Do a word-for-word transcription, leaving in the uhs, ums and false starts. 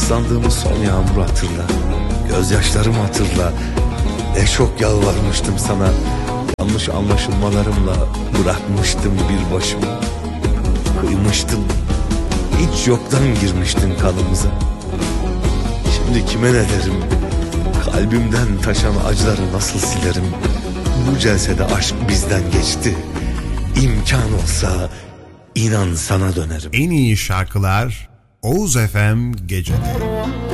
ıslandığımız son yağmuru hatırla. Gözyaşlarımı hatırla. Ne çok yalvarmıştım sana. Yanlış anlaşılmalarımla bırakmıştım bir başıma. Kıymıştım. Hiç yoktan girmiştin kanımıza. Şimdi kime ne derim? Kalbimden taşan acıları nasıl silerim? Bu celsede aşk bizden geçti. İmkan olsa inan sana dönerim. En iyi şarkılar Oğuz F M Gece'de.